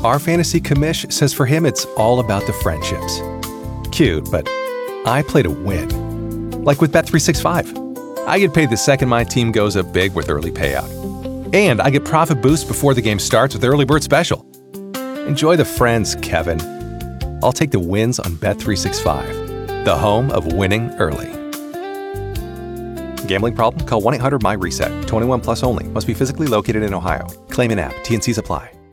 Our fantasy commish says for him it's all about the friendships. Cute, but I play to win. Like with Bet365. I get paid the second my team goes up big with early payout. And I get profit boost before the game starts with Early Bird Special. Enjoy the friends, Kevin. I'll take the wins on Bet365, the home of winning early. Gambling problem? Call 1-800-MY-RESET. 21 plus only. Must be physically located in Ohio. Claim in app. T&Cs apply.